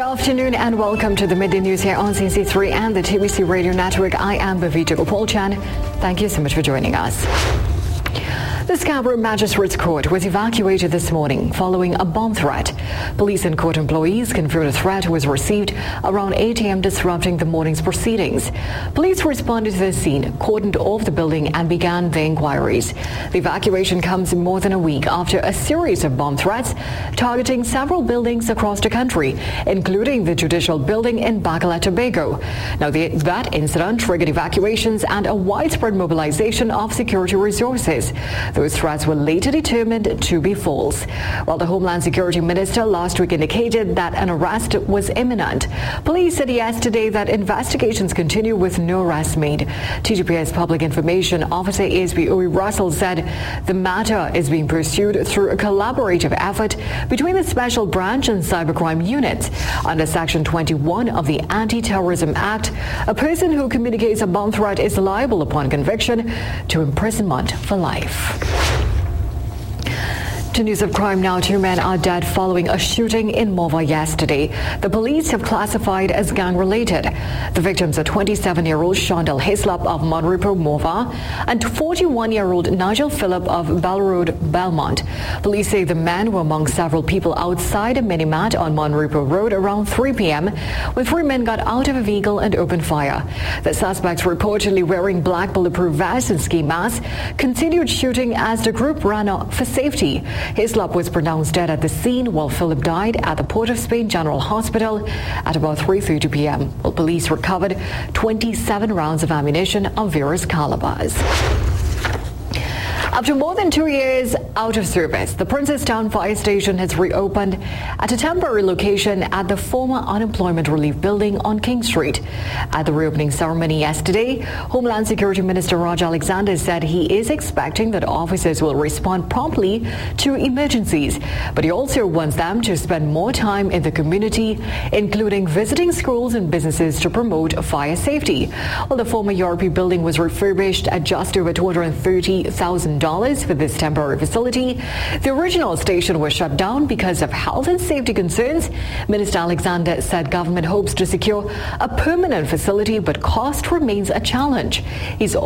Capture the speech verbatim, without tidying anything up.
afternoon and welcome to the Midday News here on C N C three and the T V C Radio Network. I am Bhavita Gopalchan. Thank you so much for joining us. The Scarborough Magistrates Court was evacuated this morning following a bomb threat. Police and court employees confirmed a threat was received around eight a.m. disrupting the morning's proceedings. Police responded to the scene, cordoned off the building and began the inquiries. The evacuation comes more than a week after a series of bomb threats targeting several buildings across the country, including the Judicial Building in Bacalar, Tobago. Now, the, that incident triggered evacuations and a widespread mobilization of security resources. Those threats were later determined to be false. While the Homeland Security Minister last week indicated that an arrest was imminent, police said yesterday that investigations continue with no arrest made. T G P S Public Information Officer A S P Uri Russell said the matter is being pursued through a collaborative effort between the Special Branch and Cybercrime Units. Under Section twenty-one of the Anti-Terrorism Act, a person who communicates a bomb threat is liable upon conviction to imprisonment for life. To news of crime now, two men are dead following a shooting in Morwah yesterday. The police have classified as gang-related. The victims are twenty-seven-year-old Shondell Hislop of Monrepro, Morwah, and forty-one-year-old Nigel Phillip of Bell Road, Belmont. Police say the men were among several people outside a minimat on Monrepro Road around three p.m. when three men got out of a vehicle and opened fire. The suspects, reportedly wearing black bulletproof vests and ski masks, continued shooting as the group ran off for safety. Hislop was pronounced dead at the scene, while Phillip died at the Port of Spain General Hospital at about three thirty p.m. Well, police recovered twenty-seven rounds of ammunition of various calibers. After more than two years out of service, the Princestown Fire Station has reopened at a temporary location at the former Unemployment Relief Building on King Street. At the reopening ceremony yesterday, Homeland Security Minister Raj Alexander said he is expecting that officers will respond promptly to emergencies, but he also wants them to spend more time in the community, including visiting schools and businesses to promote fire safety. Well, the former U R P building was refurbished at just over two hundred thirty thousand dollars for this temporary facility. The original station was shut down because of health and safety concerns. Minister Alexander said government hopes to secure a permanent facility, but cost remains a challenge. He's